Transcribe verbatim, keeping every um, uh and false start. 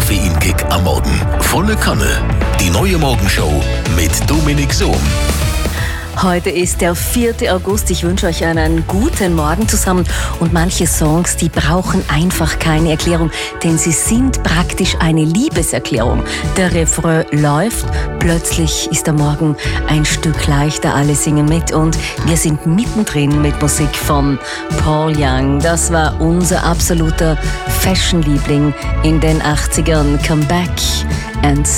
Koffeinkick am Morgen. Volle Kanne. Die neue Morgenshow mit Dominik Sohm. Heute ist der vierte August. Ich wünsche euch einen guten Morgen zusammen. Und manche Songs, die brauchen einfach keine Erklärung, denn sie sind praktisch eine Liebeserklärung. Der Refrain läuft, plötzlich ist der Morgen ein Stück leichter, alle singen mit und wir sind mittendrin mit Musik von Paul Young. Das war unser absoluter Fashion-Liebling in den achtzigern. Come back and